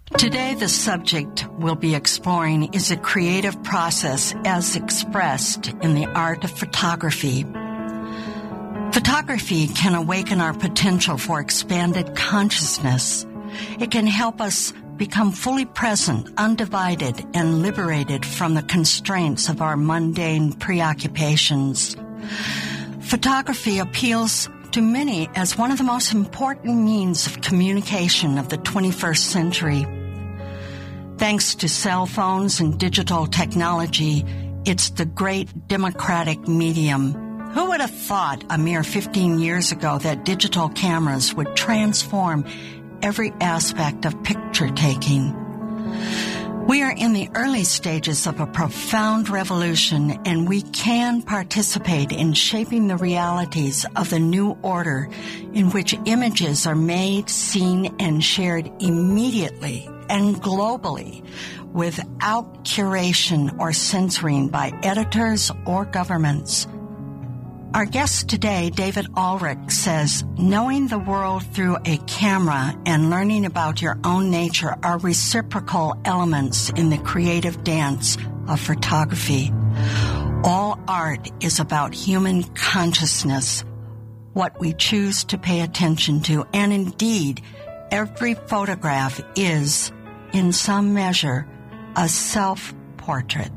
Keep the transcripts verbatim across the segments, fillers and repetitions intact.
Today, the subject we'll be exploring is a creative process as expressed in the art of photography. Photography can awaken our potential for expanded consciousness. It can help us become fully present, undivided, and liberated from the constraints of our mundane preoccupations. Photography appeals to many as one of the most important means of communication of the twenty-first century. Thanks to cell phones and digital technology, it's the great democratic medium. Who would have thought a mere fifteen years ago that digital cameras would transform every aspect of picture taking? We are in the early stages of a profound revolution, and we can participate in shaping the realities of the new order in which images are made, seen, and shared immediately and globally without curation or censoring by editors or governments. Our guest today, David Ulrich, says, knowing the world through a camera and learning about your own nature are reciprocal elements in the creative dance of photography. All art is about human consciousness, what we choose to pay attention to, and indeed, every photograph is, in some measure, a self-portrait.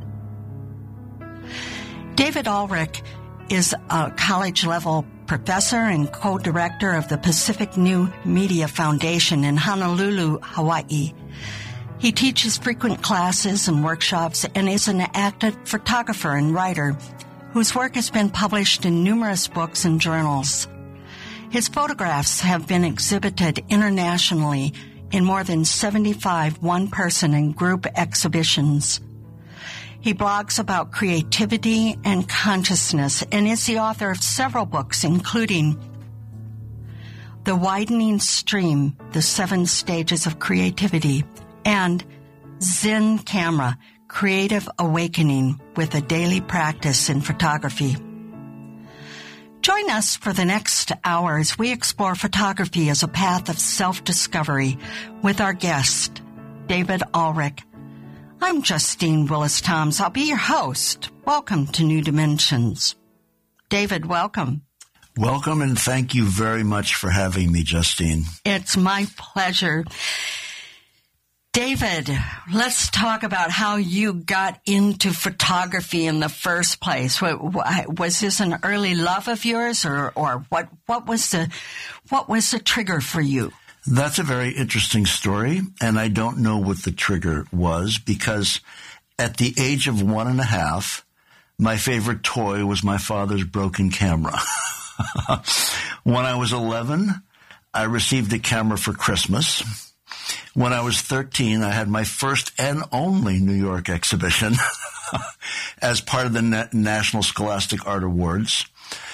David Ulrich is a college-level professor and co-director of the Pacific New Media Foundation in Honolulu, Hawaii. He teaches frequent classes and workshops and is an active photographer and writer whose work has been published in numerous books and journals. His photographs have been exhibited internationally in more than seventy-five one-person and group exhibitions. He blogs about creativity and consciousness and is the author of several books, including The Widening Stream, The Seven Stages of Creativity, and Zen Camera, Creative Awakening with a Daily Practice in Photography. Join us for the next hour as we explore photography as a path of self-discovery with our guest, David Ulrich. I'm Justine Willis-Toms. I'll be your host. Welcome to New Dimensions. David, welcome. Welcome, and thank you very much for having me, Justine. It's my pleasure. David, let's talk about how you got into photography in the first place. Was this an early love of yours, or, or what, what was the, what was the trigger for you? That's a very interesting story, and I don't know what the trigger was, because at the age of one and a half, my favorite toy was my father's broken camera. When I was eleven, I received a camera for Christmas. When I was thirteen, I had my first and only New York exhibition as part of the Na- National Scholastic Art Awards.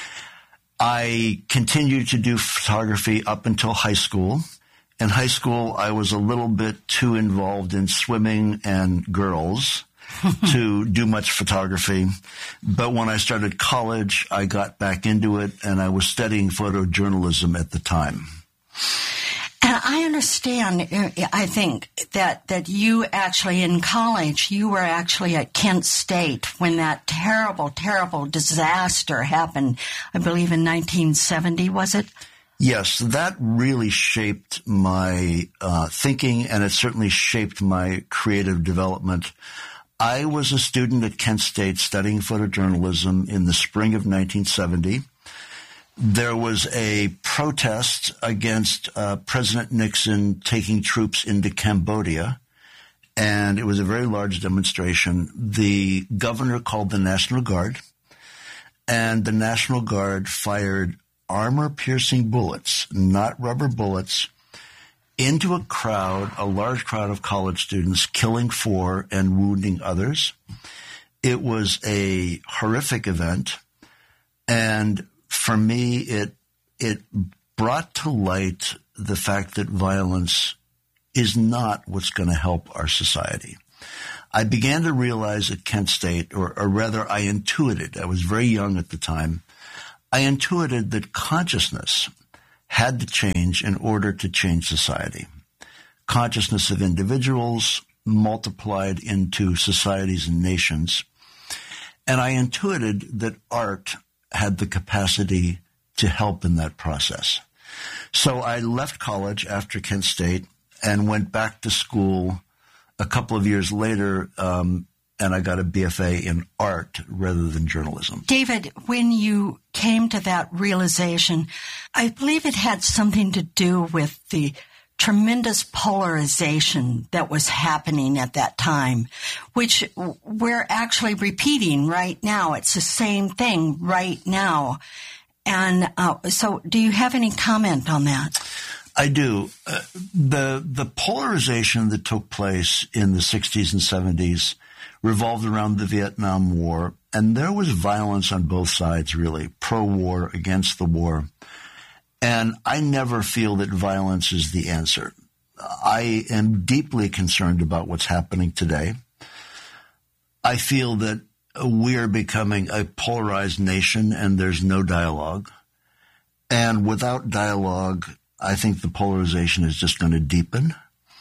I continued to do photography up until high school. In high school, I was a little bit too involved in swimming and girls to do much photography. But when I started college, I got back into it, and I was studying photojournalism at the time. And I understand, I think, that, that you actually, in college, you were actually at Kent State when that terrible, terrible disaster happened, I believe in nineteen seventy, was it? Yes, that really shaped my uh, thinking, and it certainly shaped my creative development. I was a student at Kent State studying photojournalism in the spring of nineteen seventy. There was a protest against uh, President Nixon taking troops into Cambodia, and it was a very large demonstration. The governor called the National Guard, and the National Guard fired armor-piercing bullets, not rubber bullets, into a crowd, a large crowd of college students, killing four and wounding others. It was a horrific event, and for me, it it brought to light the fact that violence is not what's going to help our society. I began to realize at Kent State, or, or rather I intuited, I was very young at the time, I intuited that consciousness had to change in order to change society. consciousness of individuals multiplied into societies and nations. And I intuited that art had the capacity to help in that process. So I left college after Kent State and went back to school a couple of years later, um, and I got a B F A in art rather than journalism. David, when you came to that realization, I believe it had something to do with the tremendous polarization that was happening at that time, which we're actually repeating right now. It's the same thing right now. And uh, so do you have any comment on that? I do. Uh, the the polarization that took place in the sixties and seventies revolved around the Vietnam War, and there was violence on both sides, really, pro-war, against the war. And I never feel that violence is the answer. I am deeply concerned about what's happening today. I feel that we are becoming a polarized nation and there's no dialogue. And without dialogue, I think the polarization is just going to deepen.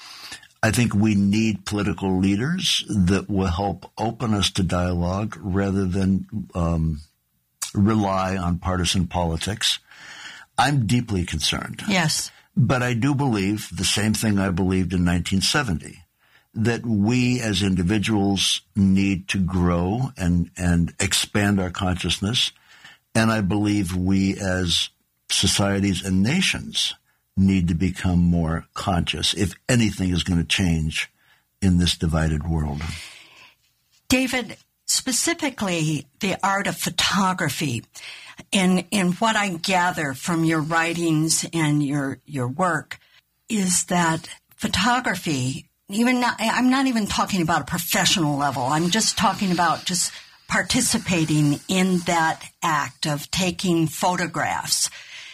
I think we need political leaders that will help open us to dialogue rather than um, rely on partisan politics. I'm deeply concerned. Yes. But I do believe the same thing I believed in nineteen seventy, that we as individuals need to grow and, and expand our consciousness. And I believe we as societies and nations need to become more conscious if anything is going to change in this divided world. David, specifically the art of photography, and, and what I gather from your writings and your, your work is that photography, even not, I'm not even talking about a professional level. I'm just talking about just participating in that act of taking photographs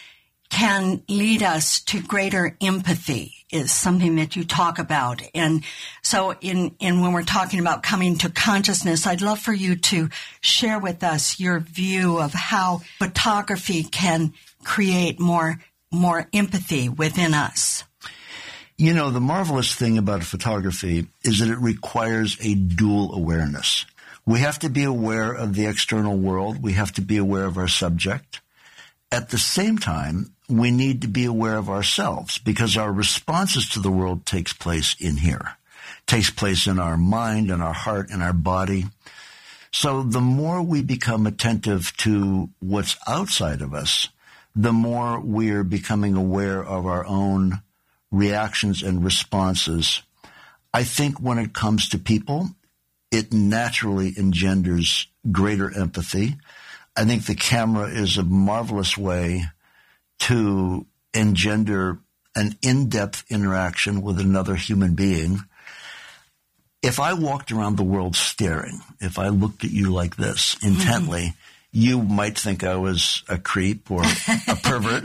can lead us to greater empathy, is something that you talk about. And so in, in when we're talking about coming to consciousness, I'd love for you to share with us your view of how photography can create more, more empathy within us. You know, the marvelous thing about photography is that it requires a dual awareness. We have to be aware of the external world. We have to be aware of our subject. At the same time, we need to be aware of ourselves because our responses to the world takes place in here, takes place in our mind, in our heart, in our body. So the more we become attentive to what's outside of us, the more we're becoming aware of our own reactions and responses. I think when it comes to people, it naturally engenders greater empathy. I think the camera is a marvelous way to engender an in-depth interaction with another human being. If I walked around the world staring, if I looked at you like this intently, mm-hmm. you might think I was a creep or a pervert.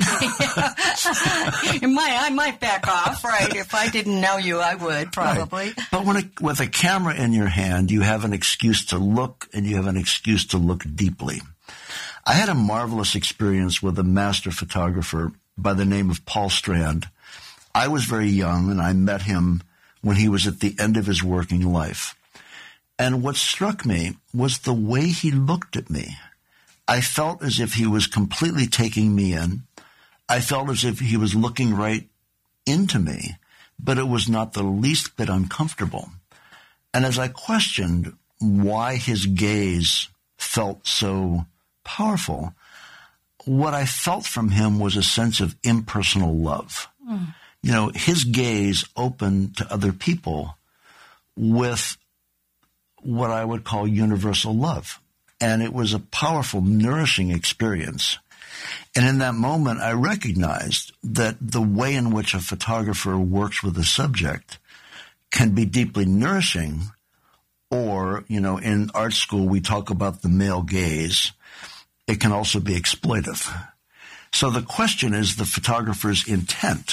It might, I might back off, right? If I didn't know you, I would probably. Right. But when it, with a camera in your hand, you have an excuse to look and you have an excuse to look deeply. I had a marvelous experience with a master photographer by the name of Paul Strand. I was very young, and I met him when he was at the end of his working life. And what struck me was the way he looked at me. I felt as if he was completely taking me in. I felt as if he was looking right into me, but it was not the least bit uncomfortable. And as I questioned why his gaze felt so powerful, what I felt from him was a sense of impersonal love. Mm. You know, his gaze opened to other people with what I would call universal love. And it was a powerful, nourishing experience. And in that moment, I recognized that the way in which a photographer works with a subject can be deeply nourishing, or, you know, in art school, we talk about the male gaze. It can also be exploitive. So the question is the photographer's intent.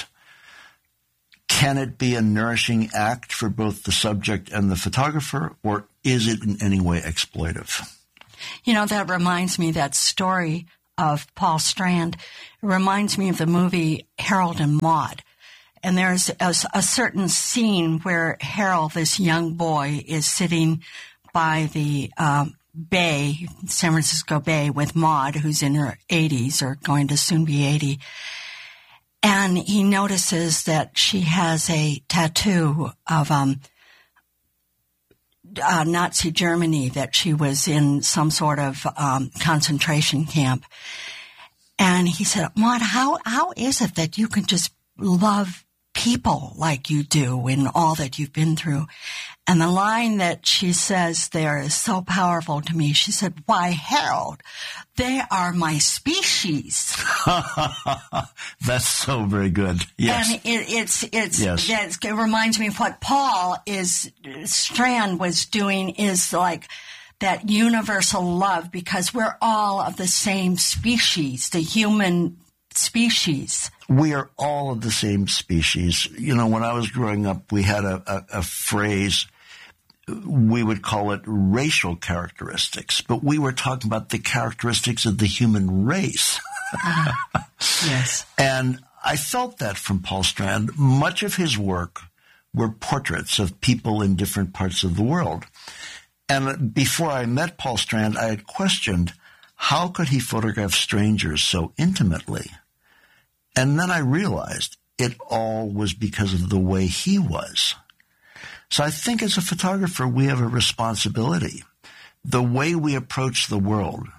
Can it be a nourishing act for both the subject and the photographer, or is it in any way exploitive? You know, that reminds me, that story of Paul Strand, it reminds me of the movie Harold and Maude. And there's a, a certain scene where Harold, this young boy, is sitting by the um, bay, San Francisco Bay, with Maud, who's in her eighties or going to soon be eighty. And he notices that she has a tattoo of um, uh, Nazi Germany, that she was in some sort of um, concentration camp. And he said, Maud, how, how is it that you can just love people like you do in all that you've been through? And the line that she says there is so powerful to me. She said, why, Harold, they are my species. That's so very good. Yes. And it, it's, it's, yes. it's, it reminds me of what Paul is, Strand was doing, is like that universal love, because we're all of the same species, the human species. We are all of the same species. You know, when I was growing up, we had a, a, a phrase, we would call it racial characteristics, but we were talking about the characteristics of the human race. uh, yes. And I felt that from Paul Strand. Much of his work were portraits of people in different parts of the world. And before I met Paul Strand, I had questioned, how could he photograph strangers so intimately? And then I realized it all was because of the way he was. So I think as a photographer, we have a responsibility. The way we approach the world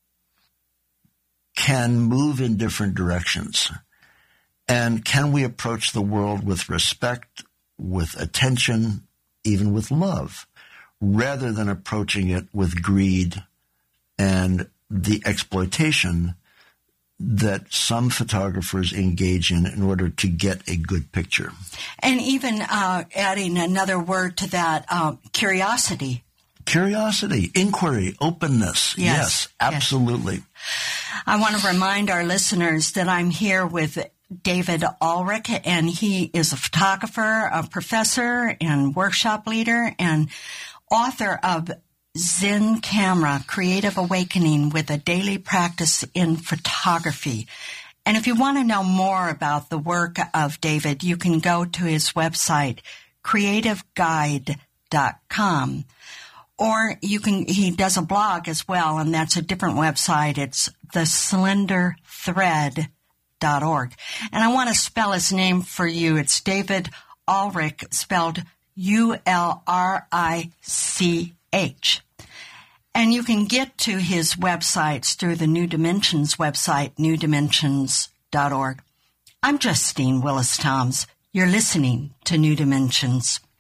can move in different directions. And can we approach the world with respect, with attention, even with love, rather than approaching it with greed and the exploitation that some photographers engage in in order to get a good picture. And even uh, adding another word to that, uh, curiosity. Curiosity, inquiry, openness. Yes, yes absolutely. Yes. I want to remind our listeners that I'm here with David Ulrich, and he is a photographer, a professor, and workshop leader, and author of Zen Camera, Creative Awakening with a Daily Practice in Photography. And if you want to know more about the work of David, you can go to his website, creative guide dot com. Or you can, he does a blog as well, and that's a different website. It's the slender thread dot org. And I want to spell his name for you. It's David Ulrich, spelled U L R I C H. And you can get to his websites through the New Dimensions website, new dimensions dot org. I'm Justine Willis Toms. You're listening to New Dimensions.